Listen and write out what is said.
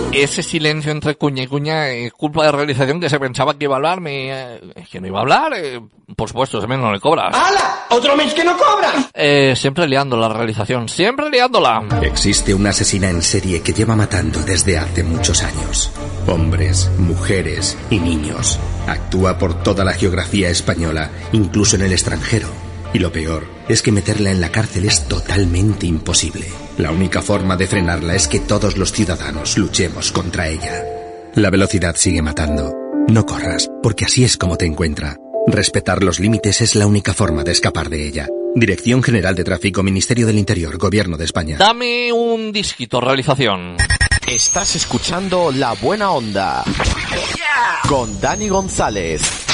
Ese silencio entre cuña y cuña, culpa de realización, que se pensaba que iba a hablar, que no iba a hablar, por supuesto, ese mes no le cobras. ¡Hala! ¡Otro mes que no cobras! Siempre liando la realización, siempre liándola. Existe una asesina en serie que lleva matando desde hace muchos años. Hombres, mujeres y niños. Actúa por toda la geografía española, incluso en el extranjero. Y lo peor es que meterla en la cárcel es totalmente imposible. La única forma de frenarla es que todos los ciudadanos luchemos contra ella. La velocidad sigue matando. No corras, porque así es como te encuentra. Respetar los límites es la única forma de escapar de ella. Dirección General de Tráfico, Ministerio del Interior, Gobierno de España. Dame un disquito, realización. Estás escuchando La Buena Onda con Dani González.